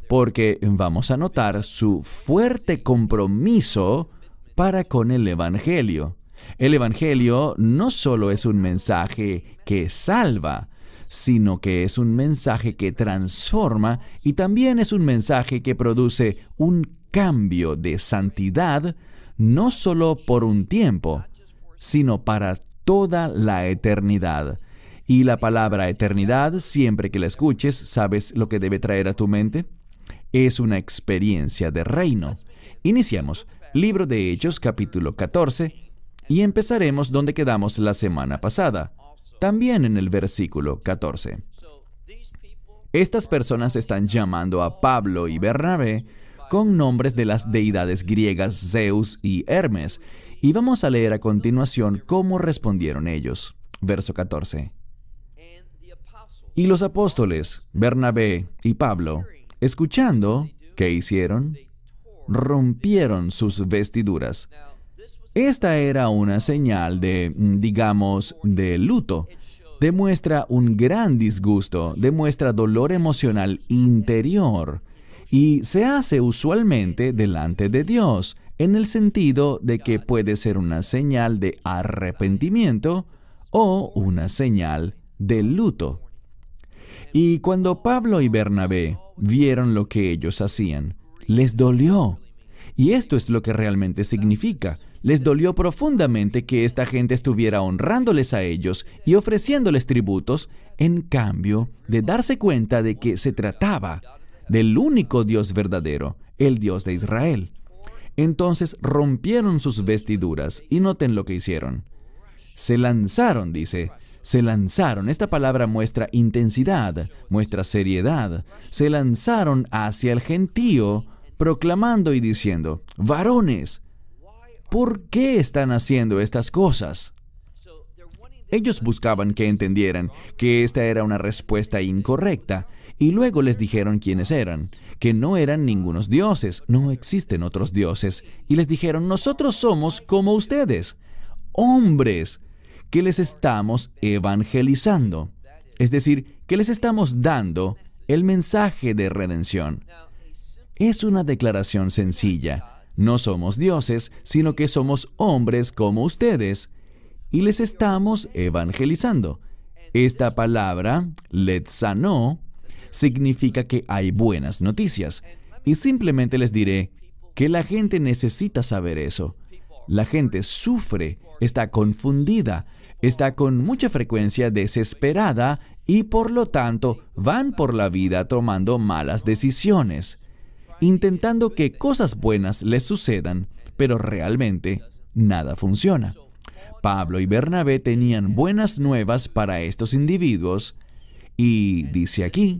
porque vamos a notar su fuerte compromiso para con el Evangelio. El Evangelio no solo es un mensaje que salva, sino que es un mensaje que transforma y también es un mensaje que produce un cambio de santidad, no solo por un tiempo, sino para toda la eternidad. Y la palabra eternidad, siempre que la escuches, ¿sabes lo que debe traer a tu mente? Es una experiencia de reino. Iniciamos, Libro de Hechos, capítulo 14, y empezaremos donde quedamos la semana pasada, también en el versículo 14. Estas personas están llamando a Pablo y Bernabé con nombres de las deidades griegas Zeus y Hermes, y vamos a leer a continuación cómo respondieron ellos. Verso 14. Y los apóstoles, Bernabé y Pablo, escuchando, ¿qué hicieron? Rompieron sus vestiduras. Esta era una señal de, digamos, de luto. Demuestra un gran disgusto, demuestra dolor emocional interior y se hace usualmente delante de Dios, en el sentido de que puede ser una señal de arrepentimiento o una señal de luto. Y cuando Pablo y Bernabé vieron lo que ellos hacían, les dolió. Y esto es lo que realmente significa. Les dolió profundamente que esta gente estuviera honrándoles a ellos y ofreciéndoles tributos, en cambio de darse cuenta de que se trataba del único Dios verdadero, el Dios de Israel. Entonces rompieron sus vestiduras y noten lo que hicieron. Se lanzaron, dice. Se lanzaron. Esta palabra muestra intensidad, muestra seriedad. Se lanzaron hacia el gentío, proclamando y diciendo: varones, ¿por qué están haciendo estas cosas? Ellos buscaban que entendieran que esta era una respuesta incorrecta, y luego les dijeron quiénes eran, que no eran ningunos dioses, no existen otros dioses, y les dijeron: nosotros somos como ustedes, hombres que les estamos evangelizando, es decir, que les estamos dando el mensaje de redención. Es una declaración sencilla. No somos dioses, sino que somos hombres como ustedes, y les estamos evangelizando. Esta palabra, letzano, significa que hay buenas noticias. Y simplemente les diré que la gente necesita saber eso. La gente sufre, está confundida, está con mucha frecuencia desesperada y por lo tanto van por la vida tomando malas decisiones, intentando que cosas buenas les sucedan, pero realmente nada funciona. Pablo y Bernabé tenían buenas nuevas para estos individuos y dice aquí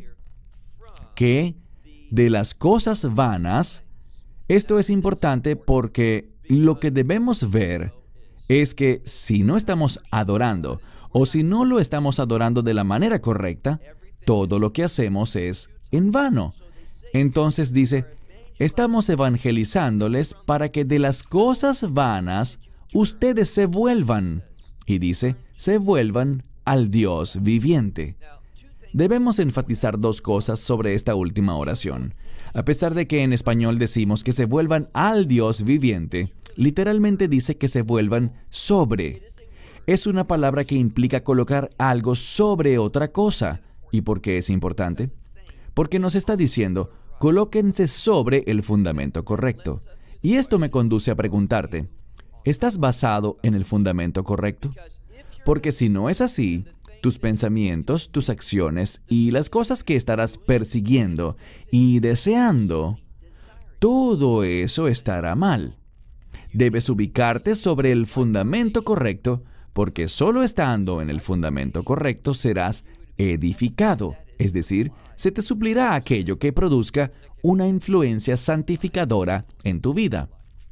que de las cosas vanas, esto es importante porque lo que debemos ver es que si no estamos adorando o si no lo estamos adorando de la manera correcta, todo lo que hacemos es en vano. Entonces dice, estamos evangelizándoles para que de las cosas vanas ustedes se vuelvan. Y dice, se vuelvan al Dios viviente. Debemos enfatizar dos cosas sobre esta última oración. A pesar de que en español decimos que se vuelvan al Dios viviente, literalmente dice que se vuelvan sobre. Es una palabra que implica colocar algo sobre otra cosa. ¿Y por qué es importante? Porque nos está diciendo, colóquense sobre el fundamento correcto. Y esto me conduce a preguntarte, ¿estás basado en el fundamento correcto? Porque si no es así, tus pensamientos, tus acciones y las cosas que estarás persiguiendo y deseando, todo eso estará mal. Debes ubicarte sobre el fundamento correcto, porque solo estando en el fundamento correcto serás edificado, es decir, se te suplirá aquello que produzca una influencia santificadora en tu vida.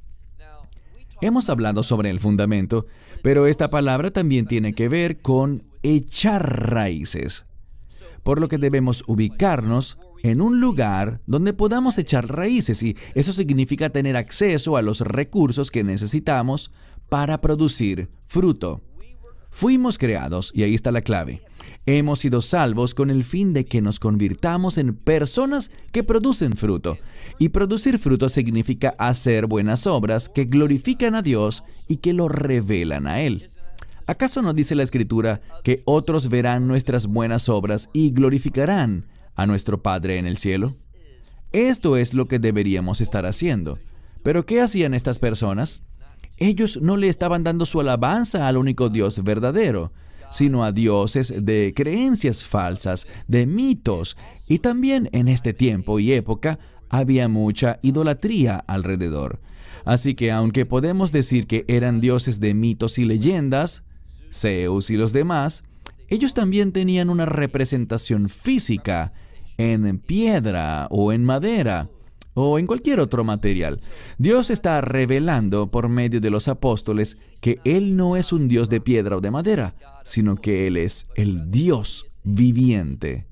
Hemos hablado sobre el fundamento, pero esta palabra también tiene que ver con echar raíces, por lo que debemos ubicarnos en un lugar donde podamos echar raíces, y eso significa tener acceso a los recursos que necesitamos para producir fruto. Fuimos creados, y ahí está la clave. Hemos sido salvos con el fin de que nos convirtamos en personas que producen fruto. Y producir fruto significa hacer buenas obras que glorifican a Dios y que lo revelan a Él. ¿Acaso no dice la Escritura que otros verán nuestras buenas obras y glorificarán a nuestro Padre en el cielo? Esto es lo que deberíamos estar haciendo. ¿Pero qué hacían estas personas? Ellos no le estaban dando su alabanza al único Dios verdadero, sino a dioses de creencias falsas, de mitos, y también en este tiempo y época había mucha idolatría alrededor. Así que aunque podemos decir que eran dioses de mitos y leyendas, Zeus y los demás, ellos también tenían una representación física en piedra o en madera o en cualquier otro material. Dios está revelando por medio de los apóstoles que Él no es un Dios de piedra o de madera, sino que Él es el Dios viviente.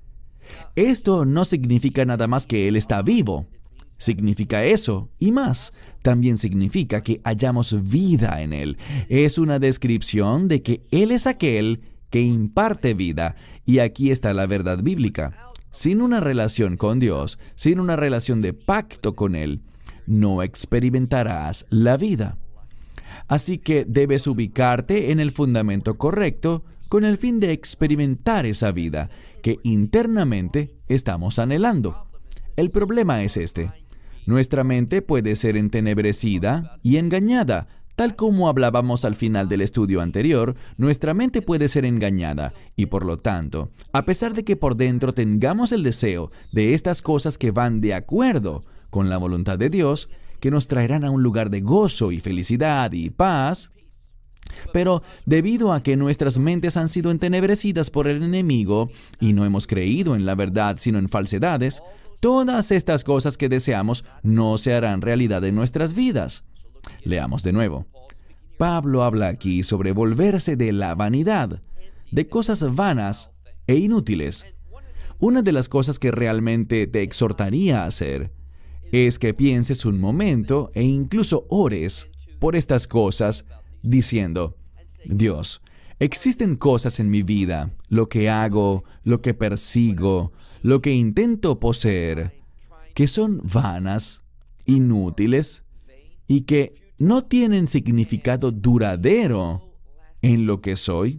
Esto no significa nada más que Él está vivo. Significa eso y más. También significa que hallamos vida en Él. Es una descripción de que Él es aquel que imparte vida. Y aquí está la verdad bíblica. Sin una relación con Dios, sin una relación de pacto con Él, no experimentarás la vida. Así que debes ubicarte en el fundamento correcto con el fin de experimentar esa vida que internamente estamos anhelando. El problema es este. Nuestra mente puede ser entenebrecida y engañada. Tal como hablábamos al final del estudio anterior, nuestra mente puede ser engañada y por lo tanto, a pesar de que por dentro tengamos el deseo de estas cosas que van de acuerdo con la voluntad de Dios, que nos traerán a un lugar de gozo y felicidad y paz, pero debido a que nuestras mentes han sido entenebrecidas por el enemigo y no hemos creído en la verdad sino en falsedades, todas estas cosas que deseamos no se harán realidad en nuestras vidas. Leamos de nuevo. Pablo habla aquí sobre volverse de la vanidad, de cosas vanas e inútiles. Una de las cosas que realmente te exhortaría a hacer es que pienses un momento e incluso ores por estas cosas diciendo: Dios, existen cosas en mi vida, lo que hago, lo que persigo, lo que intento poseer, que son vanas, inútiles y que no tienen significado duradero en lo que soy.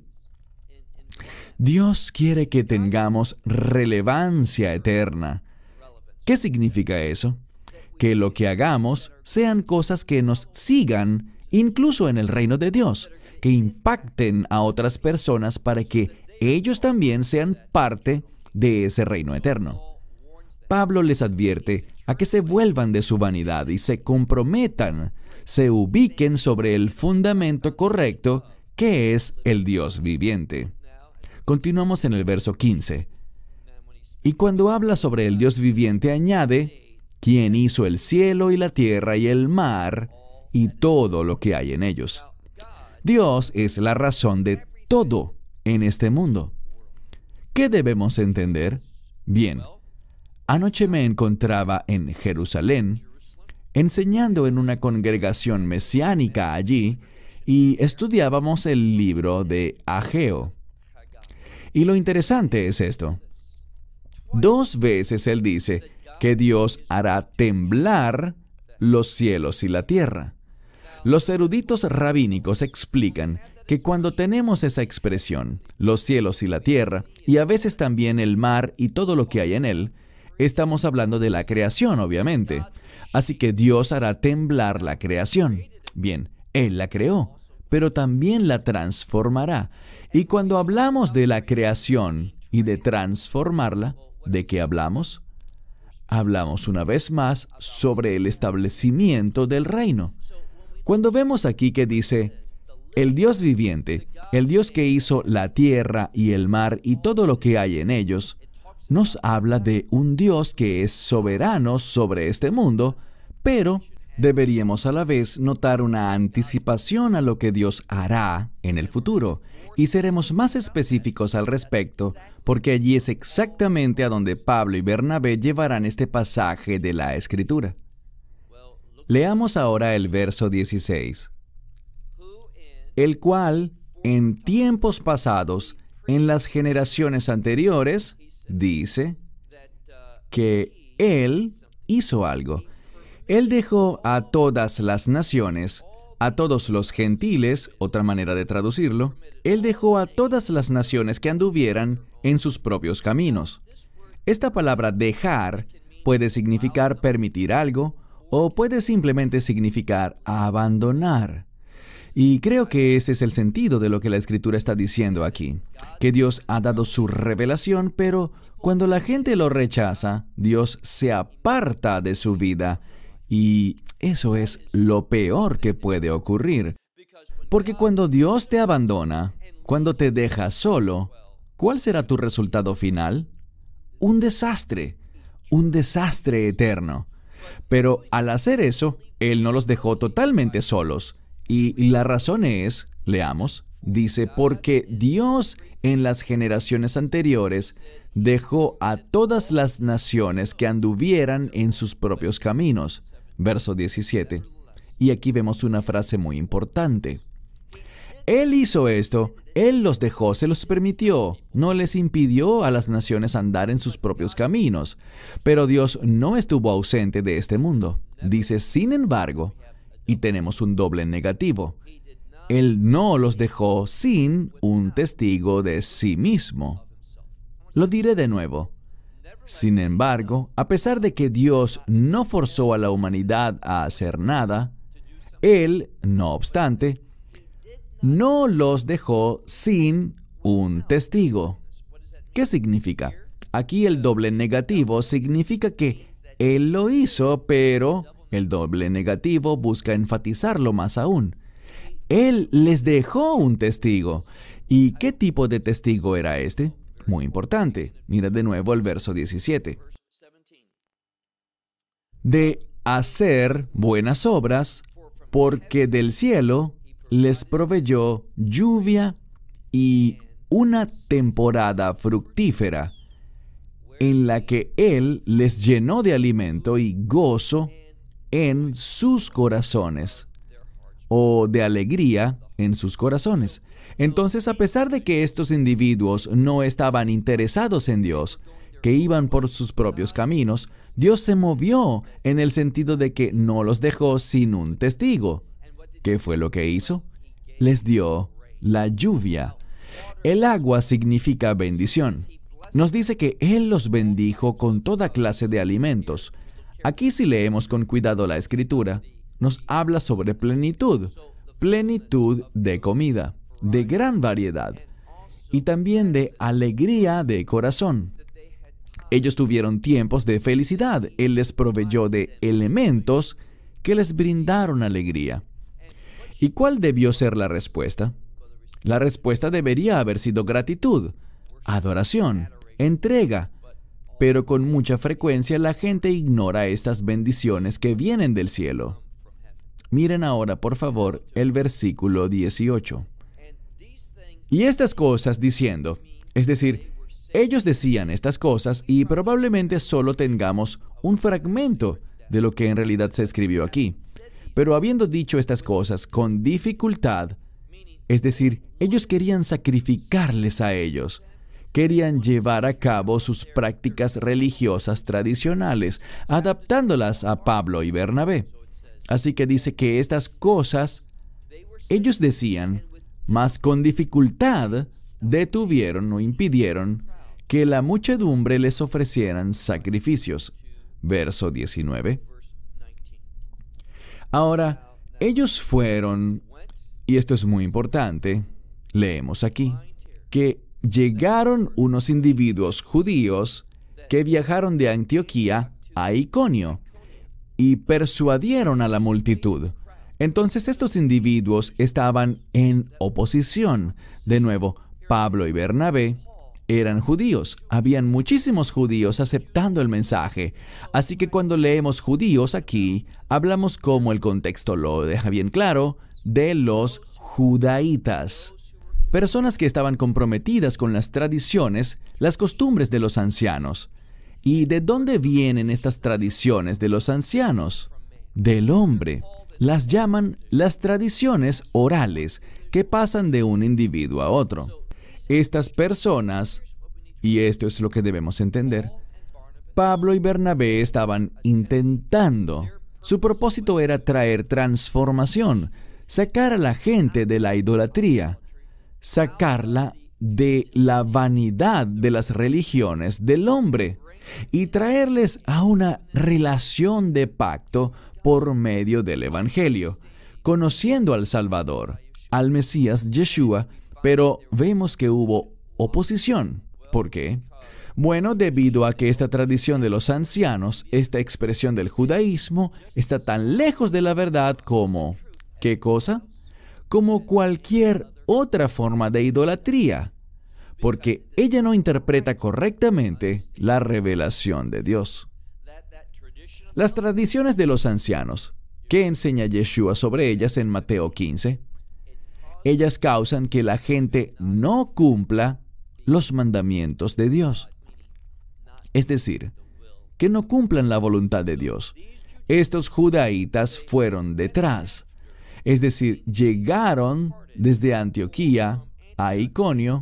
Dios quiere que tengamos relevancia eterna. ¿Qué significa eso? Que lo que hagamos sean cosas que nos sigan incluso en el reino de Dios, que impacten a otras personas para que ellos también sean parte de ese reino eterno. Pablo les advierte a que se vuelvan de su vanidad y se comprometan, se ubiquen sobre el fundamento correcto que es el Dios viviente. Continuamos en el verso 15. Y cuando habla sobre el Dios viviente añade: quien hizo el cielo y la tierra y el mar y todo lo que hay en ellos. Dios es la razón de todo en este mundo. ¿Qué debemos entender? Bien, anoche me encontraba en Jerusalén, enseñando en una congregación mesiánica allí, y estudiábamos el libro de Ageo. Y lo interesante es esto. 2 veces él dice que Dios hará temblar los cielos y la tierra. Los eruditos rabínicos explican que cuando tenemos esa expresión, los cielos y la tierra, y a veces también el mar y todo lo que hay en él, estamos hablando de la creación, obviamente. Así que Dios hará temblar la creación. Bien, Él la creó, pero también la transformará. Y cuando hablamos de la creación y de transformarla, ¿de qué hablamos? Hablamos una vez más sobre el establecimiento del reino. Cuando vemos aquí que dice, el Dios viviente, el Dios que hizo la tierra y el mar y todo lo que hay en ellos, nos habla de un Dios que es soberano sobre este mundo, pero deberíamos a la vez notar una anticipación a lo que Dios hará en el futuro, y seremos más específicos al respecto, porque allí es exactamente a donde Pablo y Bernabé llevarán este pasaje de la Escritura. Leamos ahora el verso 16. El cual en tiempos pasados, en las generaciones anteriores, dice que Él hizo algo. Él dejó a todas las naciones, a todos los gentiles, otra manera de traducirlo, Él dejó a todas las naciones que anduvieran en sus propios caminos. Esta palabra dejar puede significar permitir algo o puede simplemente significar abandonar. Y creo que ese es el sentido de lo que la Escritura está diciendo aquí, que Dios ha dado su revelación, pero cuando la gente lo rechaza, Dios se aparta de su vida y eso es lo peor que puede ocurrir. Porque cuando Dios te abandona, cuando te deja solo, ¿cuál será tu resultado final? Un desastre eterno. Pero al hacer eso, Él no los dejó totalmente solos. Y la razón es, leamos, dice, porque Dios en las generaciones anteriores dejó a todas las naciones que anduvieran en sus propios caminos. Verso 17. Y aquí vemos una frase muy importante. Él hizo esto, Él los dejó, se los permitió, no les impidió a las naciones andar en sus propios caminos. Pero Dios no estuvo ausente de este mundo. Dice, sin embargo, y tenemos un doble negativo. Él no los dejó sin un testigo de sí mismo. Lo diré de nuevo. Sin embargo, a pesar de que Dios no forzó a la humanidad a hacer nada, Él, no obstante, no los dejó sin un testigo. ¿Qué significa? Aquí el doble negativo significa que Él lo hizo, pero el doble negativo busca enfatizarlo más aún. Él les dejó un testigo. ¿Y qué tipo de testigo era este? Muy importante. Mira de nuevo el verso 17. De hacer buenas obras, porque del cielo les proveyó lluvia y una temporada fructífera, en la que Él les llenó de alimento y gozo en sus corazones, o de alegría en sus corazones. Entonces, a pesar de que estos individuos no estaban interesados en Dios, que iban por sus propios caminos, Dios se movió en el sentido de que no los dejó sin un testigo. ¿Qué fue lo que hizo? Les dio la lluvia. El agua significa bendición. Nos dice que Él los bendijo con toda clase de alimentos. Aquí, si leemos con cuidado la Escritura, nos habla sobre plenitud de comida, de gran variedad, y también de alegría de corazón. Ellos tuvieron tiempos de felicidad. Él les proveyó de elementos que les brindaron alegría. ¿Y cuál debió ser la respuesta? La respuesta debería haber sido gratitud, adoración, entrega. Pero con mucha frecuencia la gente ignora estas bendiciones que vienen del cielo. Miren ahora, por favor, el versículo 18. Y estas cosas diciendo, es decir, ellos decían estas cosas y probablemente solo tengamos un fragmento de lo que en realidad se escribió aquí. Pero habiendo dicho estas cosas con dificultad, es decir, ellos querían sacrificarles a ellos. Querían llevar a cabo sus prácticas religiosas tradicionales, adaptándolas a Pablo y Bernabé. Así que dice que estas cosas, ellos decían, mas con dificultad detuvieron o impidieron que la muchedumbre les ofrecieran sacrificios. Verso 19. Ahora, ellos fueron, y esto es muy importante, leemos aquí, que llegaron unos individuos judíos que viajaron de Antioquía a Iconio y persuadieron a la multitud. Entonces estos individuos estaban en oposición. De nuevo, Pablo y Bernabé eran judíos. Habían muchísimos judíos aceptando el mensaje. Así que cuando leemos judíos aquí, hablamos, como el contexto lo deja bien claro, de los judaítas. Personas que estaban comprometidas con las tradiciones, las costumbres de los ancianos. ¿Y de dónde vienen estas tradiciones de los ancianos? Del hombre. Las llaman las tradiciones orales, que pasan de un individuo a otro. Estas personas, y esto es lo que debemos entender, Pablo y Bernabé estaban intentando. Su propósito era traer transformación, sacar a la gente de la idolatría, sacarla de la vanidad de las religiones del hombre y traerles a una relación de pacto por medio del Evangelio, conociendo al Salvador, al Mesías Yeshua, pero vemos que hubo oposición. ¿Por qué? Bueno, debido a que esta tradición de los ancianos, esta expresión del judaísmo, está tan lejos de la verdad como, ¿qué cosa? Como cualquier otra forma de idolatría, porque ella no interpreta correctamente la revelación de Dios. Las tradiciones de los ancianos, ¿qué enseña Yeshua sobre ellas en Mateo 15? Ellas causan que la gente no cumpla los mandamientos de Dios. Es decir, que no cumplan la voluntad de Dios. Estos judaítas fueron detrás. Es decir, llegaron desde Antioquía a Iconio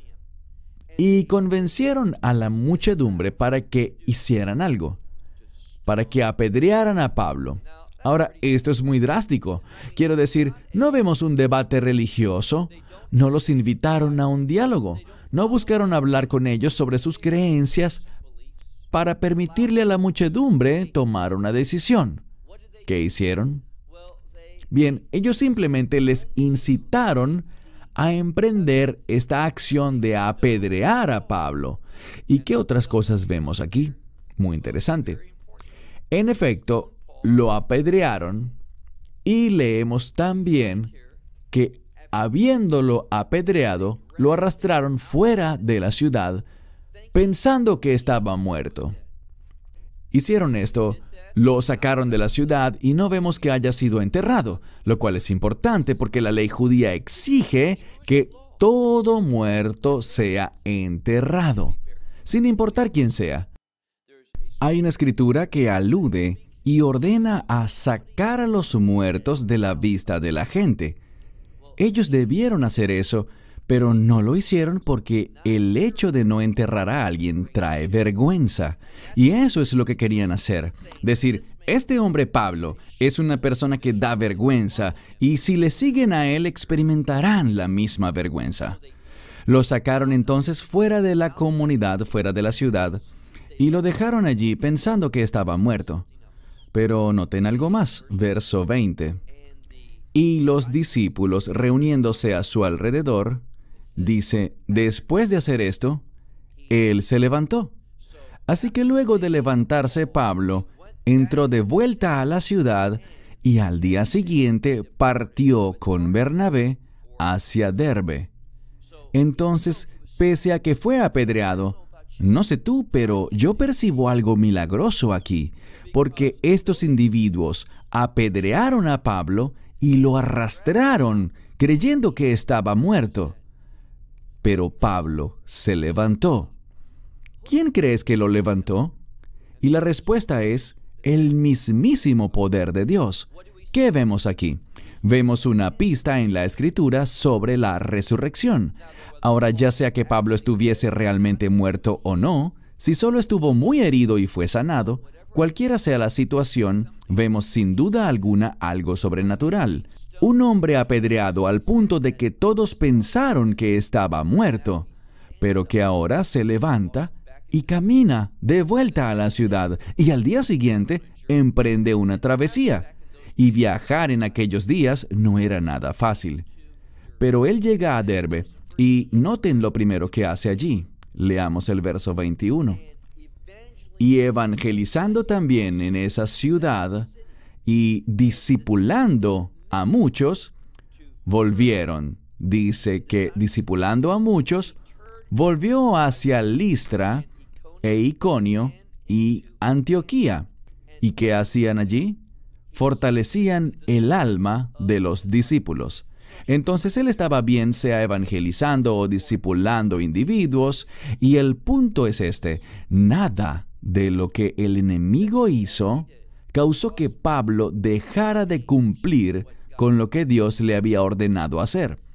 y convencieron a la muchedumbre para que hicieran algo, para que apedrearan a Pablo. Ahora, esto es muy drástico. Quiero decir, no vemos un debate religioso, no los invitaron a un diálogo, no buscaron hablar con ellos sobre sus creencias para permitirle a la muchedumbre tomar una decisión. ¿Qué hicieron? Bien, ellos simplemente les incitaron a emprender esta acción de apedrear a Pablo. ¿Y qué otras cosas vemos aquí? Muy interesante. En efecto, lo apedrearon y leemos también que, habiéndolo apedreado, lo arrastraron fuera de la ciudad, pensando que estaba muerto. Hicieron esto, lo sacaron de la ciudad y no vemos que haya sido enterrado, lo cual es importante porque la ley judía exige que todo muerto sea enterrado, sin importar quién sea. Hay una escritura que alude y ordena a sacar a los muertos de la vista de la gente. Ellos debieron hacer eso, pero no lo hicieron porque el hecho de no enterrar a alguien trae vergüenza. Y eso es lo que querían hacer. Decir, este hombre Pablo es una persona que da vergüenza y si le siguen a él experimentarán la misma vergüenza. Lo sacaron entonces fuera de la comunidad, fuera de la ciudad, y lo dejaron allí pensando que estaba muerto. Pero noten algo más, verso 20. Y los discípulos, reuniéndose a su alrededor, dice, después de hacer esto, él se levantó. Así que luego de levantarse Pablo, entró de vuelta a la ciudad y al día siguiente partió con Bernabé hacia Derbe. Entonces, pese a que fue apedreado, no sé tú, pero yo percibo algo milagroso aquí, porque estos individuos apedrearon a Pablo y lo arrastraron, creyendo que estaba muerto. Pero Pablo se levantó. ¿Quién crees que lo levantó? Y la respuesta es el mismísimo poder de Dios. ¿Qué vemos aquí? Vemos una pista en la Escritura sobre la resurrección. Ahora, ya sea que Pablo estuviese realmente muerto o no, si solo estuvo muy herido y fue sanado, cualquiera sea la situación, vemos sin duda alguna algo sobrenatural. Un hombre apedreado al punto de que todos pensaron que estaba muerto, pero que ahora se levanta y camina de vuelta a la ciudad y al día siguiente emprende una travesía. Y viajar en aquellos días no era nada fácil. Pero él llega a Derbe y noten lo primero que hace allí. Leamos el verso 21. Y evangelizando también en esa ciudad y discipulando a muchos, volvieron. Dice que discipulando a muchos, volvió hacia Listra e Iconio y Antioquía. ¿Y qué hacían allí? Fortalecían el alma de los discípulos. Entonces él estaba bien sea evangelizando o discipulando individuos, y el punto es este: nada de lo que el enemigo hizo causó que Pablo dejara de cumplir con lo que Dios le había ordenado hacer.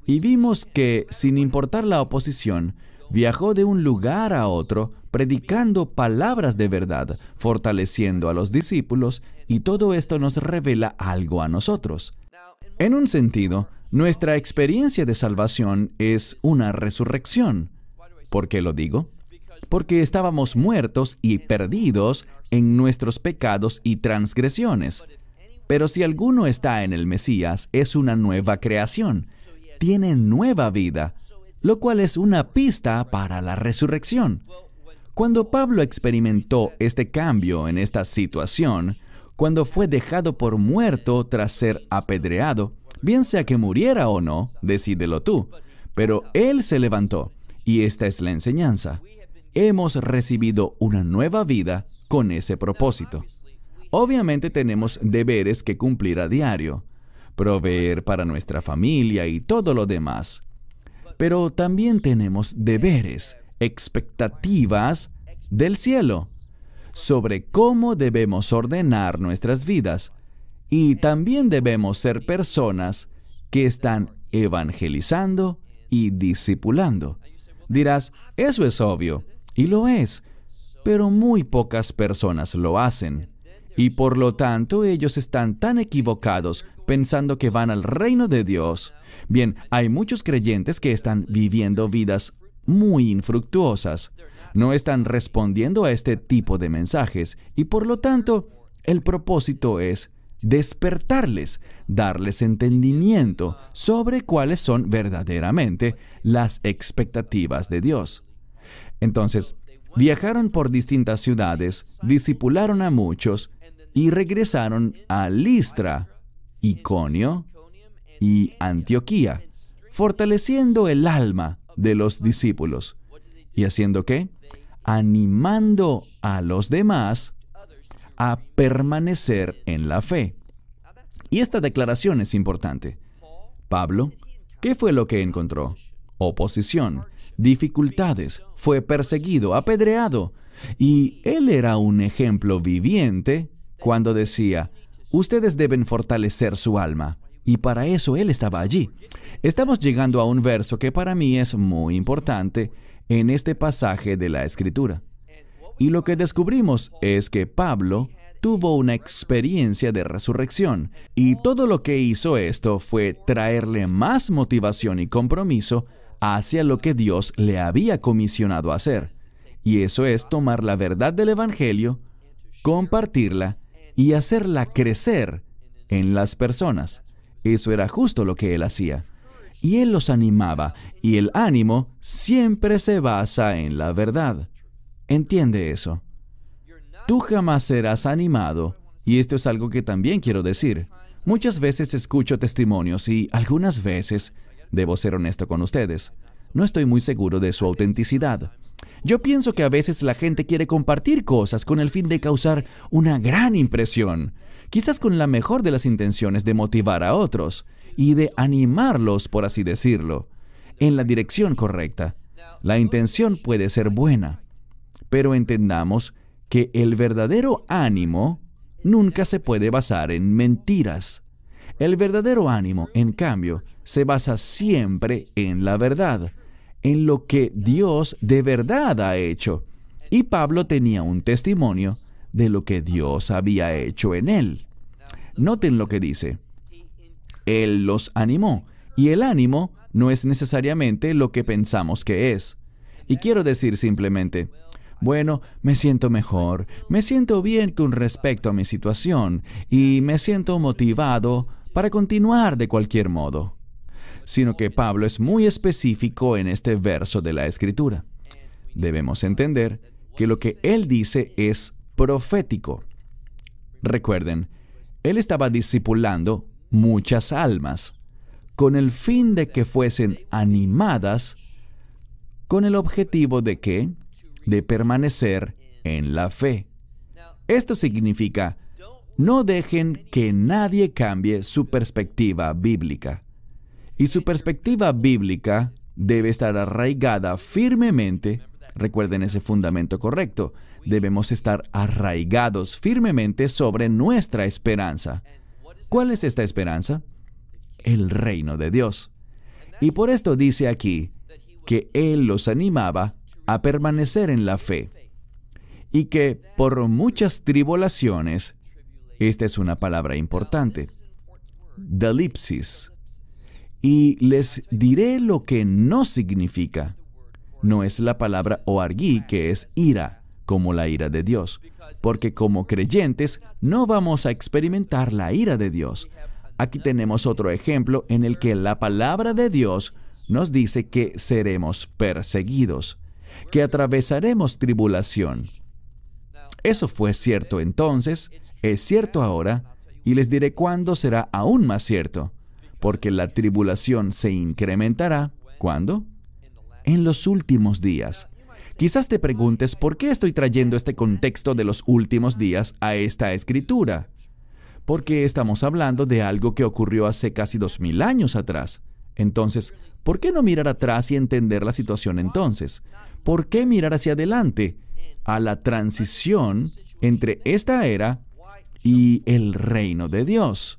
Y vimos que, sin importar la oposición, viajó de un lugar a otro, predicando palabras de verdad, fortaleciendo a los discípulos, y todo esto nos revela algo a nosotros. En un sentido, nuestra experiencia de salvación es una resurrección. ¿Por qué lo digo? Porque estábamos muertos y perdidos en nuestros pecados y transgresiones. Pero si alguno está en el Mesías, es una nueva creación. Tiene nueva vida, lo cual es una pista para la resurrección. Cuando Pablo experimentó este cambio en esta situación, cuando fue dejado por muerto tras ser apedreado, bien sea que muriera o no, decídelo tú, pero él se levantó, y esta es la enseñanza. Hemos recibido una nueva vida con ese propósito. Obviamente tenemos deberes que cumplir a diario, proveer para nuestra familia y todo lo demás. Pero también tenemos deberes, expectativas del cielo, sobre cómo debemos ordenar nuestras vidas. Y también debemos ser personas que están evangelizando y discipulando. Dirás, eso es obvio, y lo es, pero muy pocas personas lo hacen. Y por lo tanto, ellos están tan equivocados pensando que van al reino de Dios. Bien, hay muchos creyentes que están viviendo vidas muy infructuosas. No están respondiendo a este tipo de mensajes, y por lo tanto, el propósito es despertarles, darles entendimiento sobre cuáles son verdaderamente las expectativas de Dios. Entonces, viajaron por distintas ciudades, discipularon a muchos y regresaron a Listra, Iconio y Antioquía, fortaleciendo el alma de los discípulos. ¿Y haciendo qué? Animando a los demás a permanecer en la fe. Y esta declaración es importante. Pablo, ¿qué fue lo que encontró? Oposición, dificultades, fue perseguido, apedreado. Y él era un ejemplo viviente cuando decía, ustedes deben fortalecer su alma. Y para eso él estaba allí. Estamos llegando a un verso que para mí es muy importante en este pasaje de la Escritura. Y lo que descubrimos es que Pablo tuvo una experiencia de resurrección, y todo lo que hizo esto fue traerle más motivación y compromiso hacia lo que Dios le había comisionado a hacer. Y eso es tomar la verdad del Evangelio, compartirla y hacerla crecer en las personas. Eso era justo lo que él hacía. Y él los animaba, y el ánimo siempre se basa en la verdad. Entiende eso. Tú jamás serás animado, y esto es algo que también quiero decir. Muchas veces escucho testimonios y algunas veces, debo ser honesto con ustedes, no estoy muy seguro de su autenticidad. Yo pienso que a veces la gente quiere compartir cosas con el fin de causar una gran impresión, quizás con la mejor de las intenciones de motivar a otros y de animarlos, por así decirlo, en la dirección correcta. La intención puede ser buena, pero entendamos que el verdadero ánimo nunca se puede basar en mentiras. El verdadero ánimo, en cambio, se basa siempre en la verdad, en lo que Dios de verdad ha hecho. Y Pablo tenía un testimonio de lo que Dios había hecho en él. Noten lo que dice. Él los animó, y el ánimo no es necesariamente lo que pensamos que es. Y quiero decir simplemente, bueno, me siento mejor, me siento bien con respecto a mi situación, y me siento motivado para continuar de cualquier modo. Sino que Pablo es muy específico en este verso de la Escritura. Debemos entender que lo que él dice es profético. Recuerden, él estaba discipulando muchas almas, con el fin de que fuesen animadas, con el objetivo de ¿qué? De permanecer en la fe. Esto significa, no dejen que nadie cambie su perspectiva bíblica. Y su perspectiva bíblica debe estar arraigada firmemente. Recuerden ese fundamento correcto. Debemos estar arraigados firmemente sobre nuestra esperanza. ¿Cuál es esta esperanza? El reino de Dios. Y por esto dice aquí que Él los animaba a permanecer en la fe y que por muchas tribulaciones, esta es una palabra importante, delipsis, y les diré lo que no significa. No es la palabra oargui, que es ira, como la ira de Dios, porque como creyentes no vamos a experimentar la ira de Dios. Aquí tenemos otro ejemplo en el que la palabra de Dios nos dice que seremos perseguidos, que atravesaremos tribulación. Eso fue cierto entonces, es cierto ahora, y les diré cuándo será aún más cierto, porque la tribulación se incrementará. ¿Cuándo? En los últimos días. Quizás te preguntes por qué estoy trayendo este contexto de los últimos días a esta escritura. Porque estamos hablando de algo que ocurrió hace casi 2000 años atrás. Entonces, ¿por qué no mirar atrás y entender la situación entonces? ¿Por qué mirar hacia adelante, a la transición entre esta era y el reino de Dios?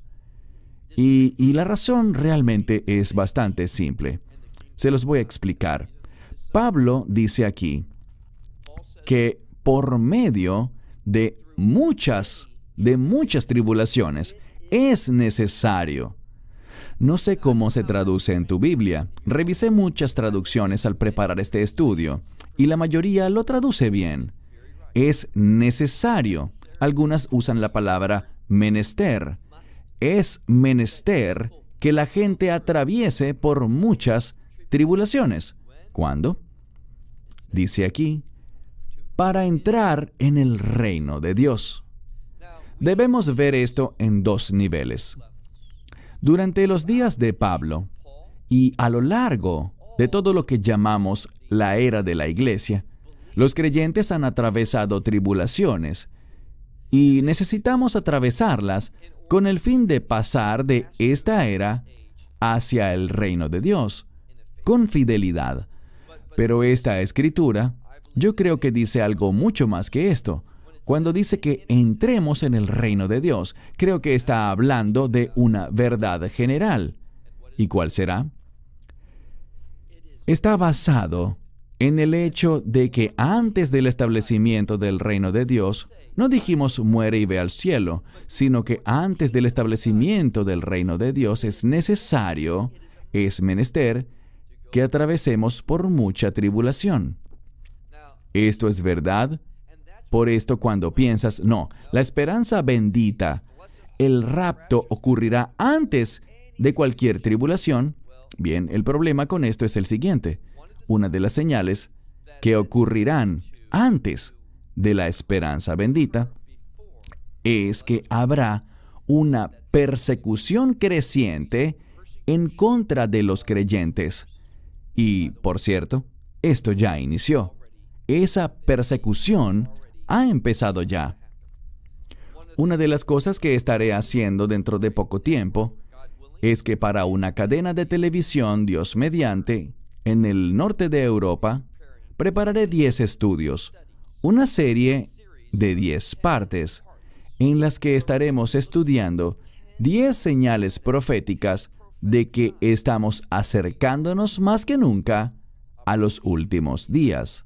Y la razón realmente es bastante simple. Se los voy a explicar. Pablo dice aquí que por medio de muchas tribulaciones es necesario. No sé cómo se traduce en tu Biblia. Revisé muchas traducciones al preparar este estudio y la mayoría lo traduce bien. Es necesario. Algunas usan la palabra menester. Es menester que la gente atraviese por muchas tribulaciones. ¿Cuándo? Dice aquí, para entrar en el reino de Dios. Debemos ver esto en dos niveles. Durante los días de Pablo y a lo largo de todo lo que llamamos la era de la iglesia, los creyentes han atravesado tribulaciones y necesitamos atravesarlas con el fin de pasar de esta era hacia el reino de Dios, con fidelidad. Pero esta escritura, yo creo que dice algo mucho más que esto. Cuando dice que entremos en el reino de Dios, creo que está hablando de una verdad general. ¿Y cuál será? Está basado en el hecho de que antes del establecimiento del reino de Dios, no dijimos muere y ve al cielo, sino que antes del establecimiento del reino de Dios es necesario, es menester, que atravesemos por mucha tribulación. Esto es verdad. Por esto cuando piensas, no, la esperanza bendita, el rapto ocurrirá antes de cualquier tribulación. Bien, el problema con esto es el siguiente. Una de las señales que ocurrirán antes de la esperanza bendita es que habrá una persecución creciente en contra de los creyentes. Y, por cierto, esto ya inició. Esa persecución ha empezado ya. Una de las cosas que estaré haciendo dentro de poco tiempo es que para una cadena de televisión, Dios mediante, en el norte de Europa, prepararé 10 estudios, una serie de 10 partes, en las que estaremos estudiando 10 señales proféticas de que estamos acercándonos más que nunca a los últimos días.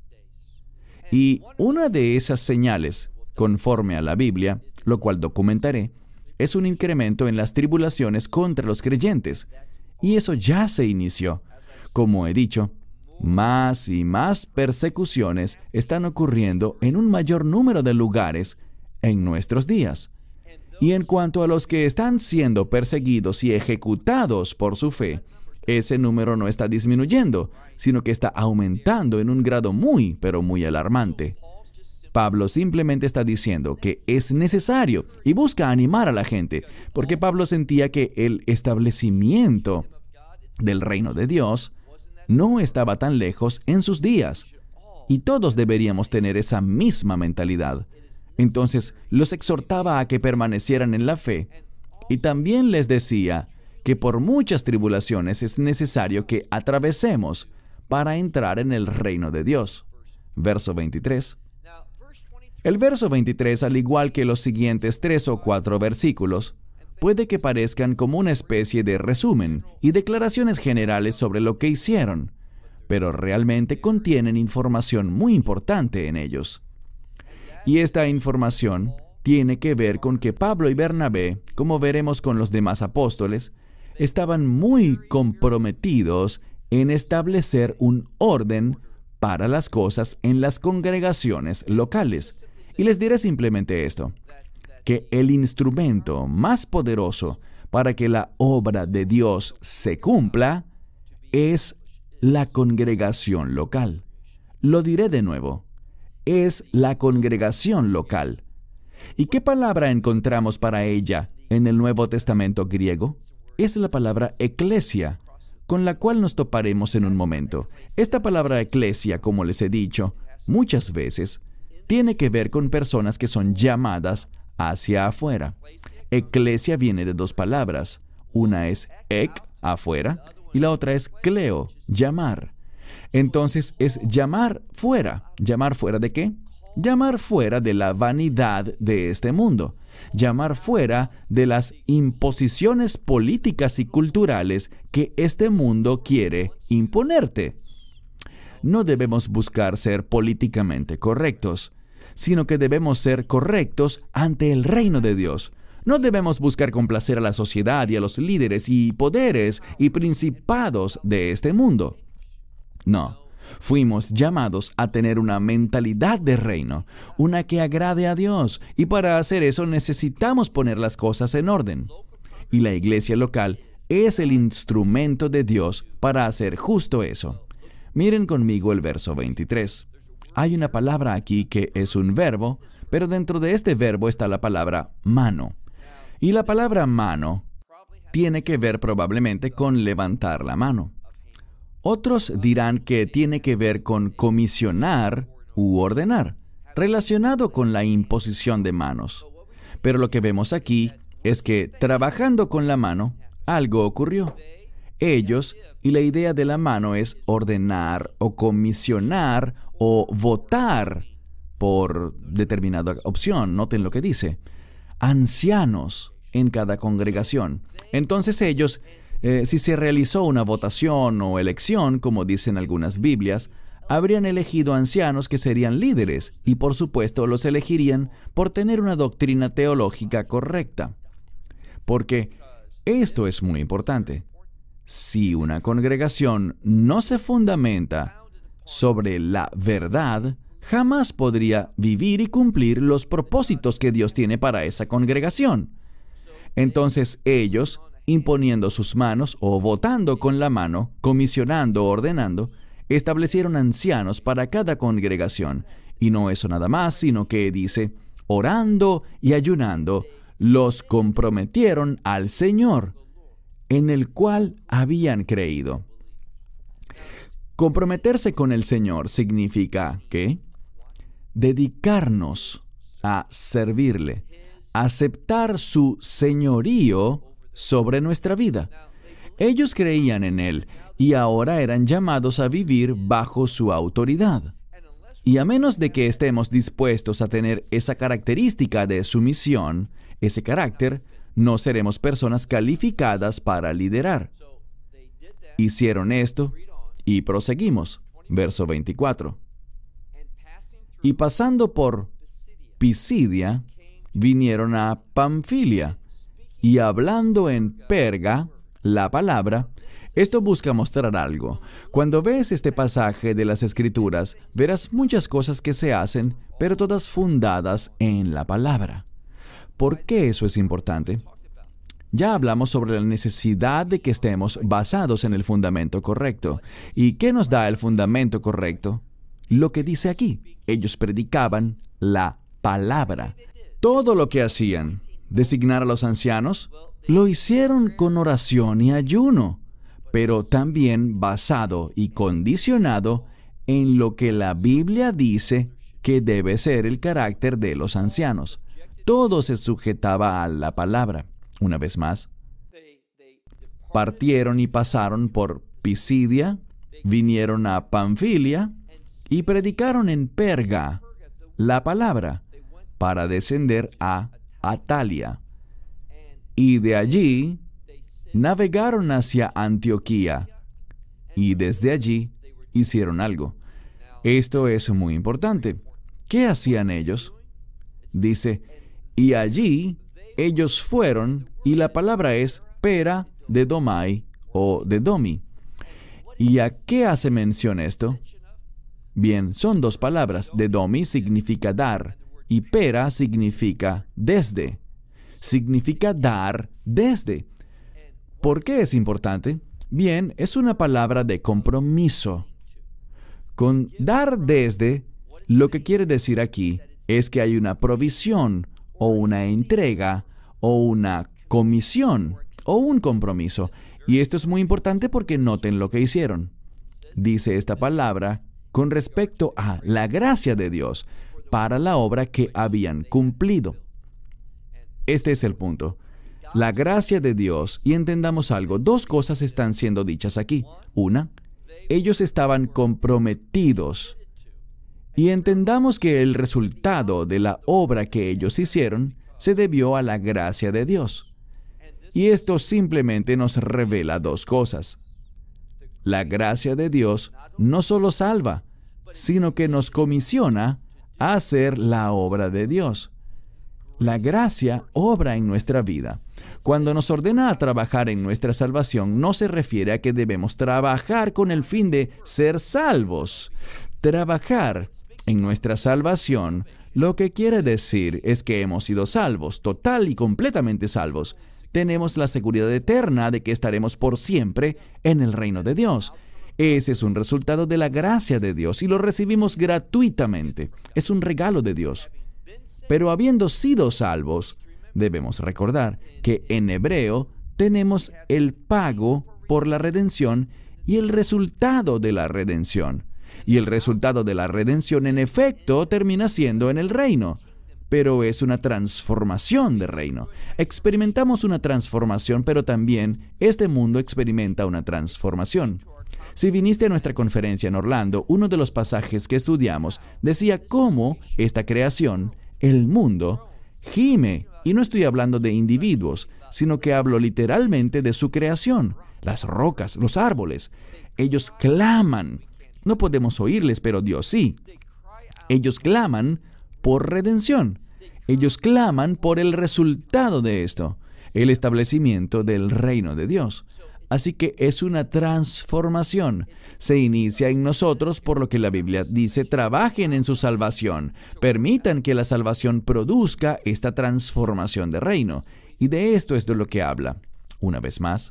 Y una de esas señales, conforme a la Biblia, lo cual documentaré, es un incremento en las tribulaciones contra los creyentes. Y eso ya se inició. Como he dicho, más y más persecuciones están ocurriendo en un mayor número de lugares en nuestros días. Y en cuanto a los que están siendo perseguidos y ejecutados por su fe, ese número no está disminuyendo, sino que está aumentando en un grado muy, pero muy alarmante. Pablo simplemente está diciendo que es necesario y busca animar a la gente, porque Pablo sentía que el establecimiento del reino de Dios no estaba tan lejos en sus días, y todos deberíamos tener esa misma mentalidad. Entonces, los exhortaba a que permanecieran en la fe, y también les decía que por muchas tribulaciones es necesario que atravesemos para entrar en el reino de Dios. Verso 23. El verso 23, al igual que los siguientes 3 o 4 versículos, puede que parezcan como una especie de resumen y declaraciones generales sobre lo que hicieron, pero realmente contienen información muy importante en ellos. Y esta información tiene que ver con que Pablo y Bernabé, como veremos con los demás apóstoles, estaban muy comprometidos en establecer un orden para las cosas en las congregaciones locales. Y les diré simplemente esto, que el instrumento más poderoso para que la obra de Dios se cumpla es la congregación local. Lo diré de nuevo, es la congregación local. ¿Y qué palabra encontramos para ella en el Nuevo Testamento griego? Es la palabra eclesia, con la cual nos toparemos en un momento. Esta palabra eclesia, como les he dicho, muchas veces tiene que ver con personas que son llamadas hacia afuera. Eclesia viene de dos palabras. Una es ek, afuera, y la otra es kleo, llamar. Entonces es llamar fuera. ¿Llamar fuera de qué? Llamar fuera de la vanidad de este mundo. Llamar fuera de las imposiciones políticas y culturales que este mundo quiere imponerte. No debemos buscar ser políticamente correctos, sino que debemos ser correctos ante el reino de Dios. No debemos buscar complacer a la sociedad y a los líderes y poderes y principados de este mundo. No, fuimos llamados a tener una mentalidad de reino, una que agrade a Dios, y para hacer eso necesitamos poner las cosas en orden. Y la iglesia local es el instrumento de Dios para hacer justo eso. Miren conmigo el verso 23. Hay una palabra aquí que es un verbo, pero dentro de este verbo está la palabra mano. Y la palabra mano tiene que ver probablemente con levantar la mano. Otros dirán que tiene que ver con comisionar u ordenar, relacionado con la imposición de manos. Pero lo que vemos aquí es que trabajando con la mano, algo ocurrió. Ellos, y la idea de la mano es ordenar o comisionar o votar por determinada opción. Noten lo que dice. Ancianos en cada congregación. Entonces ellos, si se realizó una votación o elección, como dicen algunas Biblias, habrían elegido ancianos que serían líderes y por supuesto los elegirían por tener una doctrina teológica correcta. Porque esto es muy importante. Si una congregación no se fundamenta sobre la verdad, jamás podría vivir y cumplir los propósitos que Dios tiene para esa congregación. Entonces ellos, imponiendo sus manos o votando con la mano, comisionando o ordenando, establecieron ancianos para cada congregación. Y no eso nada más, sino que dice, orando y ayunando, los comprometieron al Señor, en el cual habían creído. Comprometerse con el Señor significa ¿qué? Dedicarnos a servirle, aceptar su señorío sobre nuestra vida. Ellos creían en Él y ahora eran llamados a vivir bajo su autoridad. Y a menos de que estemos dispuestos a tener esa característica de sumisión, ese carácter, no seremos personas calificadas para liderar. Hicieron esto y proseguimos. Verso 24. Y pasando por Pisidia, vinieron a Panfilia, y hablando en Perga, la palabra, esto busca mostrar algo. Cuando ves este pasaje de las Escrituras, verás muchas cosas que se hacen, pero todas fundadas en la palabra. ¿Por qué eso es importante? Ya hablamos sobre la necesidad de que estemos basados en el fundamento correcto. ¿Y qué nos da el fundamento correcto? Lo que dice aquí. Ellos predicaban la palabra. Todo lo que hacían, designar a los ancianos, lo hicieron con oración y ayuno, pero también basado y condicionado en lo que la Biblia dice que debe ser el carácter de los ancianos. Todo se sujetaba a la palabra. Una vez más, partieron y pasaron por Pisidia, vinieron a Panfilia y predicaron en Perga la palabra para descender a Atalia. Y de allí navegaron hacia Antioquía. Y desde allí hicieron algo. Esto es muy importante. ¿Qué hacían ellos? Dice, y allí ellos fueron, y la palabra es pera de domai o de domi. ¿Y a qué hace mención esto? Bien, son dos palabras. De domi significa dar, y pera significa desde. Significa dar desde. ¿Por qué es importante? Bien, es una palabra de compromiso. Con dar desde, lo que quiere decir aquí es que hay una provisión, o una entrega, o una comisión, o un compromiso. Y esto es muy importante porque noten lo que hicieron. Dice esta palabra con respecto a la gracia de Dios para la obra que habían cumplido. Este es el punto. La gracia de Dios, y entendamos algo, dos cosas están siendo dichas aquí. Una, ellos estaban comprometidos. Y entendamos que el resultado de la obra que ellos hicieron se debió a la gracia de Dios. Y esto simplemente nos revela dos cosas. La gracia de Dios no solo salva, sino que nos comisiona a hacer la obra de Dios. La gracia obra en nuestra vida. Cuando nos ordena a trabajar en nuestra salvación, no se refiere a que debemos trabajar con el fin de ser salvos. Trabajar en nuestra salvación, lo que quiere decir es que hemos sido salvos, total y completamente salvos. Tenemos la seguridad eterna de que estaremos por siempre en el reino de Dios. Ese es un resultado de la gracia de Dios y lo recibimos gratuitamente. Es un regalo de Dios. Pero habiendo sido salvos, debemos recordar que en hebreo tenemos el pago por la redención y el resultado de la redención. Y el resultado de la redención, en efecto, termina siendo en el reino. Pero es una transformación de reino. Experimentamos una transformación, pero también este mundo experimenta una transformación. Si viniste a nuestra conferencia en Orlando, uno de los pasajes que estudiamos decía cómo esta creación, el mundo, gime. Y no estoy hablando de individuos, sino que hablo literalmente de su creación. Las rocas, los árboles. Ellos claman. No podemos oírles, pero Dios sí. Ellos claman por redención. Ellos claman por el resultado de esto, el establecimiento del reino de Dios. Así que es una transformación. Se inicia en nosotros, por lo que la Biblia dice, trabajen en su salvación. Permitan que la salvación produzca esta transformación de reino. Y de esto es de lo que habla. Una vez más.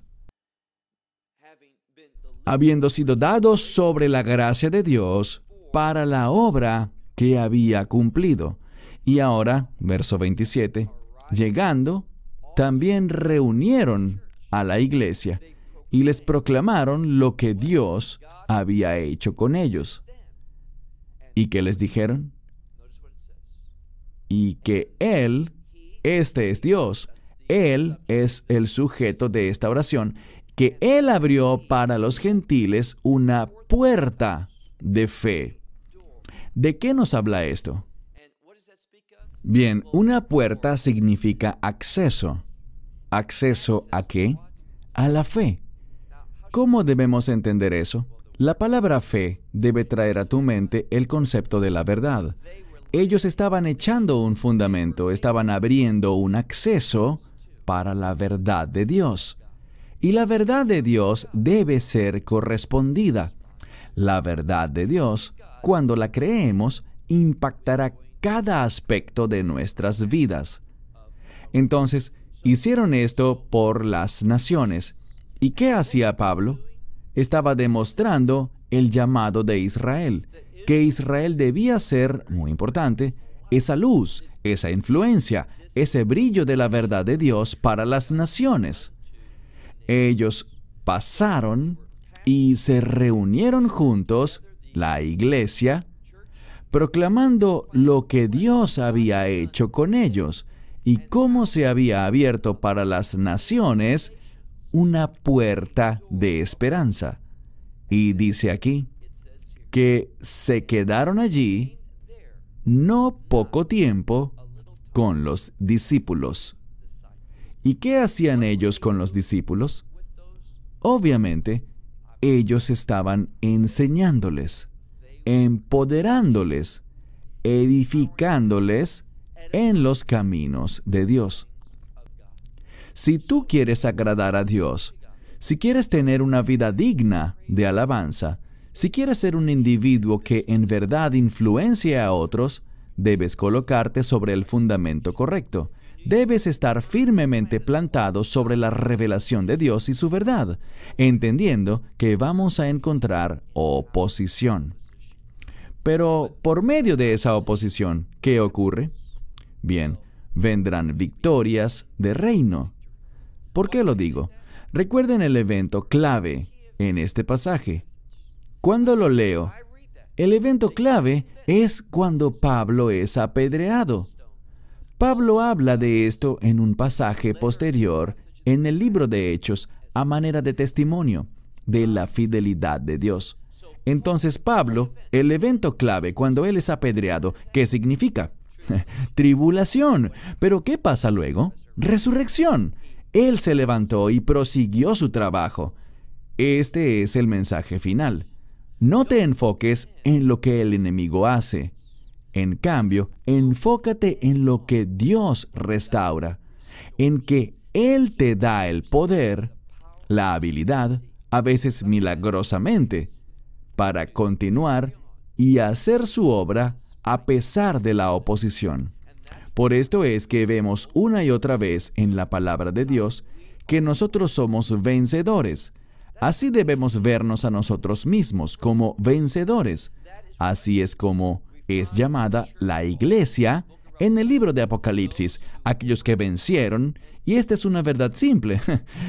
Habiendo sido dados sobre la gracia de Dios para la obra que había cumplido. Y ahora, verso 27, llegando, también reunieron a la iglesia y les proclamaron lo que Dios había hecho con ellos. ¿Y qué les dijeron? Y que Él, este es Dios, Él es el sujeto de esta oración, que Él abrió para los gentiles una puerta de fe. ¿De qué nos habla esto? Bien, una puerta significa acceso. ¿Acceso a qué? A la fe. ¿Cómo debemos entender eso? La palabra fe debe traer a tu mente el concepto de la verdad. Ellos estaban echando un fundamento, estaban abriendo un acceso para la verdad de Dios. Y la verdad de Dios debe ser correspondida. La verdad de Dios, cuando la creemos, impactará cada aspecto de nuestras vidas. Entonces, hicieron esto por las naciones. ¿Y qué hacía Pablo? Estaba demostrando el llamado de Israel, que Israel debía ser, muy importante, esa luz, esa influencia, ese brillo de la verdad de Dios para las naciones. Ellos pasaron y se reunieron juntos, la iglesia, proclamando lo que Dios había hecho con ellos y cómo se había abierto para las naciones una puerta de esperanza. Y dice aquí que se quedaron allí no poco tiempo con los discípulos. ¿Y qué hacían ellos con los discípulos? Obviamente, ellos estaban enseñándoles, empoderándoles, edificándoles en los caminos de Dios. Si tú quieres agradar a Dios, si quieres tener una vida digna de alabanza, si quieres ser un individuo que en verdad influencie a otros, debes colocarte sobre el fundamento correcto. Debes estar firmemente plantado sobre la revelación de Dios y su verdad, entendiendo que vamos a encontrar oposición. Pero por medio de esa oposición, ¿qué ocurre? Bien, vendrán victorias de reino. ¿Por qué lo digo? Recuerden el evento clave en este pasaje. Cuando lo leo, el evento clave es cuando Pablo es apedreado. Pablo habla de esto en un pasaje posterior en el libro de Hechos a manera de testimonio de la fidelidad de Dios. Entonces Pablo, el evento clave cuando él es apedreado, ¿qué significa? Tribulación. ¿Pero qué pasa luego? Resurrección. Él se levantó y prosiguió su trabajo. Este es el mensaje final. No te enfoques en lo que el enemigo hace. En cambio, enfócate en lo que Dios restaura, en que Él te da el poder, la habilidad, a veces milagrosamente, para continuar y hacer su obra a pesar de la oposición. Por esto es que vemos una y otra vez en la palabra de Dios que nosotros somos vencedores. Así debemos vernos a nosotros mismos como vencedores. Así es como es llamada la iglesia en el libro de Apocalipsis, aquellos que vencieron, y esta es una verdad simple.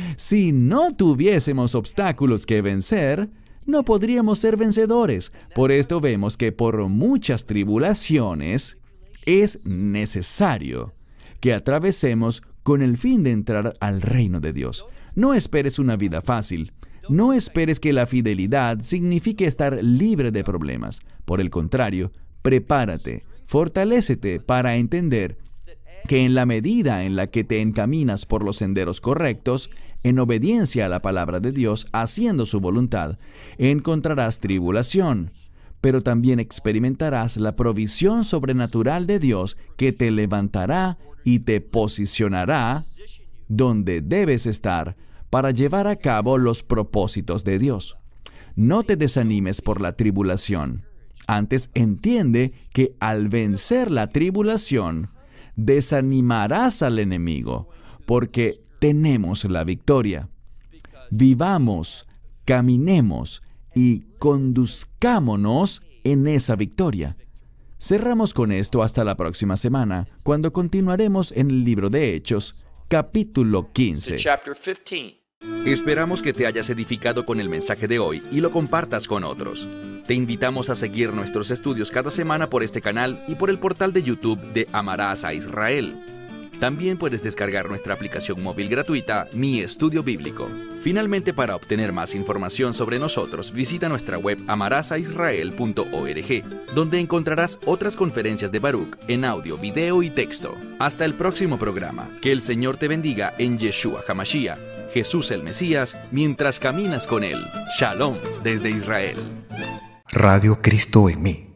Si no tuviésemos obstáculos que vencer, no podríamos ser vencedores. Por esto vemos que por muchas tribulaciones es necesario que atravesemos con el fin de entrar al reino de Dios. No esperes una vida fácil. No esperes que la fidelidad signifique estar libre de problemas. Por el contrario, prepárate, fortalécete para entender que en la medida en la que te encaminas por los senderos correctos, en obediencia a la palabra de Dios, haciendo su voluntad, encontrarás tribulación, pero también experimentarás la provisión sobrenatural de Dios que te levantará y te posicionará donde debes estar para llevar a cabo los propósitos de Dios. No te desanimes por la tribulación. Antes entiende que al vencer la tribulación, desanimarás al enemigo, porque tenemos la victoria. Vivamos, caminemos y conduzcámonos en esa victoria. Cerramos con esto hasta la próxima semana, cuando continuaremos en el libro de Hechos, capítulo 15. Esperamos que te hayas edificado con el mensaje de hoy y lo compartas con otros. Te invitamos a seguir nuestros estudios cada semana por este canal y por el portal de YouTube de Amarás a Israel. También puedes descargar nuestra aplicación móvil gratuita, Mi Estudio Bíblico. Finalmente, para obtener más información sobre nosotros, visita nuestra web amarasaisrael.org, donde encontrarás otras conferencias de Baruch en audio, video y texto. Hasta el próximo programa. Que el Señor te bendiga en Yeshua HaMashiach, Jesús el Mesías, mientras caminas con Él. Shalom desde Israel. Radio Cristo en mí.